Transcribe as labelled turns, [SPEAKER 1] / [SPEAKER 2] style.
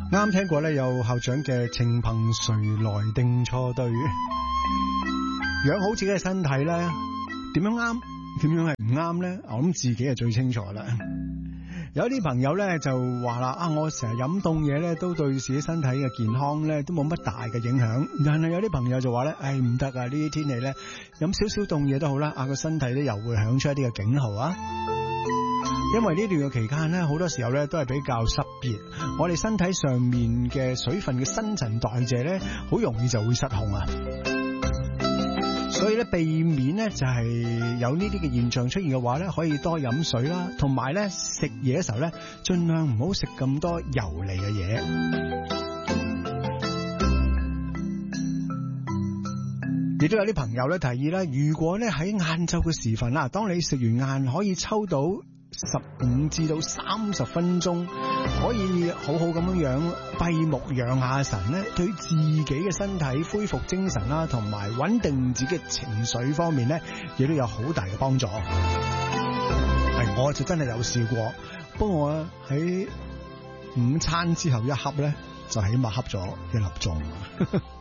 [SPEAKER 1] 啱聽過咧，有校長嘅情憑誰來定錯對，養好自己嘅身體咧，點樣啱，點樣係唔啱咧？我諗自己係最清楚啦。有啲朋友咧就話啦，我成日飲凍嘢咧，都對自己身體嘅健康咧都冇乜大嘅影響。但係有啲朋友就話咧，唔得啊！呢啲天氣咧，飲少少凍嘢都好啦，個身體咧又會響出一啲嘅警號啊。因為呢段嘅期間咧，好多時候咧都係比較濕熱，我哋身體上面嘅水分嘅新陳代謝咧，好容易就會失控啊。所以咧，避免咧就係有呢啲嘅現象出現嘅話咧，可以多飲水啦，同埋咧食嘢嘅時候咧，盡量唔好食咁多油膩嘅嘢。亦都有啲朋友咧提議啦，如果咧喺晏晝嘅時分啦，當你食完晏可以抽到15至到30分鐘，可以好好咁樣閉目養下神咧，對自己嘅身體恢復精神啦，同埋穩定自己嘅情緒方面咧，亦都有好大嘅幫助。我就真係有試過，不過我喺午餐之後一恰咧，就起碼恰咗1粒鐘。